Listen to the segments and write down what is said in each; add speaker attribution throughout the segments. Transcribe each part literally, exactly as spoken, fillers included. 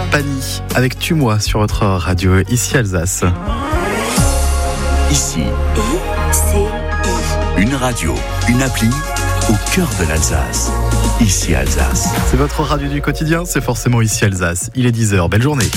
Speaker 1: Pani avec Tue-moi sur votre radio ici Alsace.
Speaker 2: Ici,
Speaker 3: I C I.
Speaker 2: une radio, une appli au cœur de l'Alsace. Ici Alsace.
Speaker 1: C'est votre radio du quotidien, c'est forcément ici Alsace. Il est dix heures, belle journée.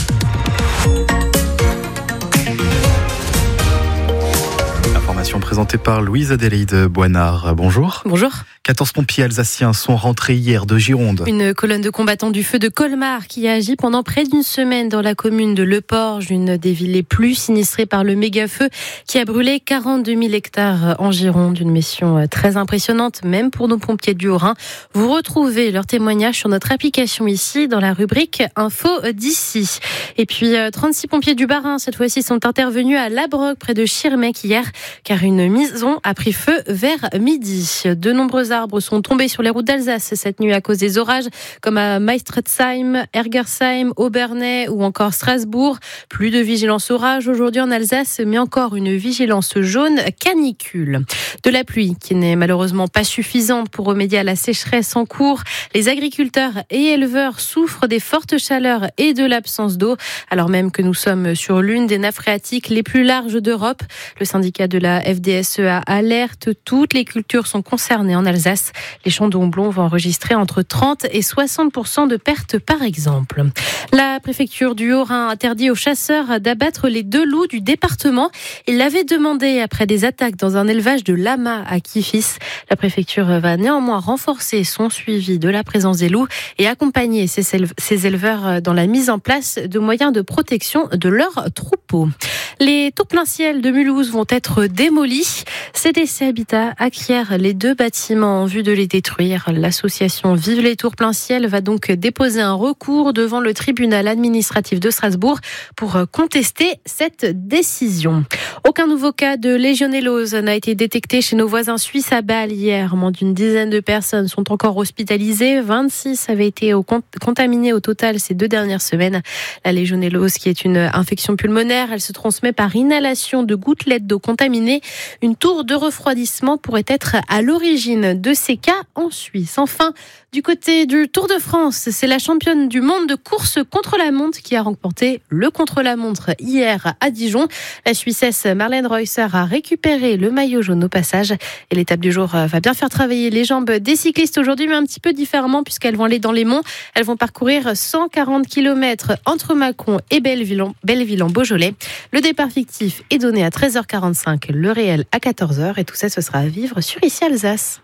Speaker 1: Information présentée par Louise Adélaïde Boinard. Bonjour.
Speaker 4: Bonjour.
Speaker 1: quatorze pompiers alsaciens sont rentrés hier de Gironde.
Speaker 4: Une colonne de combattants du feu de Colmar qui a agi pendant près d'une semaine dans la commune de Le Porge, une des villes les plus sinistrées par le méga-feu qui a brûlé quarante-deux mille hectares en Gironde. Une mission très impressionnante, même pour nos pompiers du Haut-Rhin. Vous retrouvez leurs témoignages sur notre application ici, dans la rubrique Info d'ici. Et puis, trente-six pompiers du Bas-Rhin, cette fois-ci, sont intervenus à Labroque, près de Schirmeck hier, car une maison a pris feu vers midi. De nombreux arbres sont tombés sur les routes d'Alsace cette nuit à cause des orages, comme à Meistretsheim, Ergersheim, Obernai ou encore Strasbourg. Plus de vigilance orage aujourd'hui en Alsace, mais encore une vigilance jaune canicule. De la pluie qui n'est malheureusement pas suffisante pour remédier à la sécheresse en cours. Les agriculteurs et éleveurs souffrent des fortes chaleurs et de l'absence d'eau, alors même que nous sommes sur l'une des nappes phréatiques les plus larges d'Europe. Le syndicat de la F D S E A alerte, toutes les cultures sont concernées en Alsace. Les champs de houblon vont enregistrer entre trente et soixante pour cent de pertes par exemple. La préfecture du Haut-Rhin interdit aux chasseurs d'abattre les deux loups du département. Ils l'avaient demandé après des attaques dans un élevage de lamas à Kifis. La préfecture va néanmoins renforcer son suivi de la présence des loups et accompagner ces éleveurs dans la mise en place de moyens de protection de leurs troupeaux. Les tours plein ciel de Mulhouse vont être démolis. C D C Habitat acquiert les deux bâtiments en vue de les détruire. L'association Vive les tours plein ciel va donc déposer un recours devant le tribunal administratif de Strasbourg pour contester cette décision. Aucun nouveau cas de légionellose n'a été détecté chez nos voisins suisses à Bâle hier. Moins d'une dizaine de personnes sont encore hospitalisées. vingt-six avaient été contaminées au total ces deux dernières semaines. La légionellose, qui est une infection pulmonaire, elle se transmet par inhalation de gouttelettes d'eau contaminée. Une tour de refroidissement pourrait être à l'origine de ces cas en Suisse. Enfin, du côté du Tour de France, c'est la championne du monde de course contre-la-montre qui a remporté le contre-la-montre hier à Dijon. La Suissesse Marlène Reusser a récupéré le maillot jaune au passage. Et l'étape du jour va bien faire travailler les jambes des cyclistes aujourd'hui, mais un petit peu différemment puisqu'elles vont aller dans les monts. Elles vont parcourir cent quarante kilomètres entre Mâcon et Belleville en Beaujolais. Le départ fictif est donné à treize heures quarante-cinq, le réel à quatorze heures. Et tout ça, ce sera à vivre sur Ici Alsace.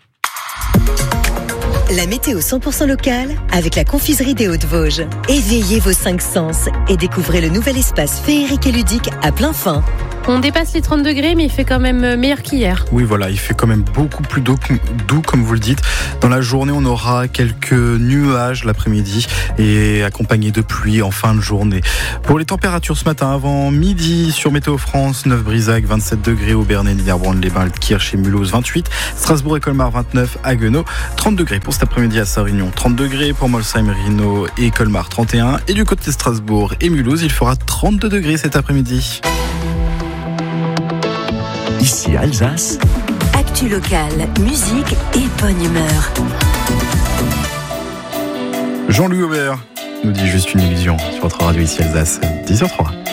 Speaker 3: La météo cent pour cent locale avec la confiserie des Hauts-de-Vosges. Éveillez vos cinq sens et découvrez le nouvel espace féerique et ludique à plein fin.
Speaker 4: On dépasse les trente degrés, mais il fait quand même meilleur qu'hier.
Speaker 1: Oui, voilà, il fait quand même beaucoup plus doux, doux, comme vous le dites. Dans la journée, on aura quelques nuages l'après-midi et accompagnés de pluie en fin de journée. Pour les températures ce matin, avant midi, sur Météo France, Neuf-Brisac, vingt-sept degrés, Obernai, Niederbronn-les-Bains, Kirch et Mulhouse, vingt-huit, Strasbourg et Colmar, vingt-neuf, Haguenau, trente degrés pour cet après-midi à Saint-Réunion, trente degrés pour Molsheim, Rhino et Colmar, trente et un. Et du côté de Strasbourg et Mulhouse, il fera trente-deux degrés cet après-midi.
Speaker 2: Ici Alsace.
Speaker 3: Actu locale, musique et bonne humeur.
Speaker 1: Jean-Louis Aubert nous dit juste une illusion sur votre radio ici Alsace, dix heures zéro trois.